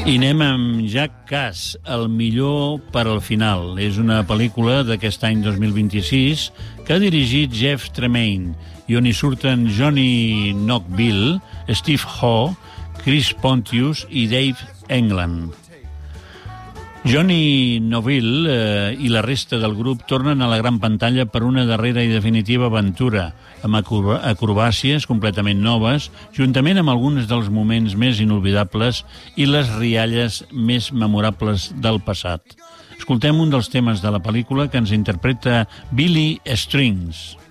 I anem amb Jack Cass, El millor per al final. És una pel·lícula d'aquest any 2026 que ha dirigit Jeff Tremaine i on hi surten Johnny Knoxville, Steve Ho, Chris Pontius i Dave England. Johnny Knoxville i la resta del grup tornen a la gran pantalla per una darrera i definitiva aventura, amb acrobàcies completament noves, juntament amb alguns dels moments més inolvidables i les rialles més memorables del passat. Escoltem un dels temes de la pel·lícula que ens interpreta Billy Strings.